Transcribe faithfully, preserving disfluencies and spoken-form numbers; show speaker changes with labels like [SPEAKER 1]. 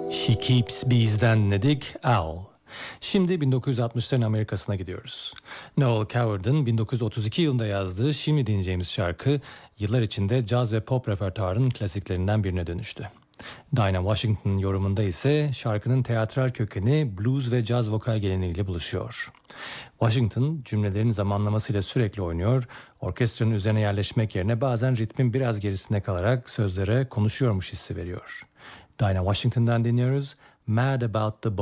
[SPEAKER 1] She Keeps Bees'den dinledik Owl. Şimdi bin dokuz yüz altmışların Amerika'sına gidiyoruz. Noel Coward'ın bin dokuz yüz otuz iki yılında yazdığı şimdi dinleyeceğimiz şarkı yıllar içinde caz ve pop repertuarının klasiklerinden birine dönüştü. Dinah Washington'ın yorumunda ise şarkının teatral kökeni blues ve caz vokal geleneğiyle buluşuyor. Washington cümlelerin zamanlamasıyla sürekli oynuyor, orkestranın üzerine yerleşmek yerine bazen ritmin biraz gerisinde kalarak sözlere konuşuyormuş hissi veriyor. Dinah Washington'dan dinliyoruz. Mad About the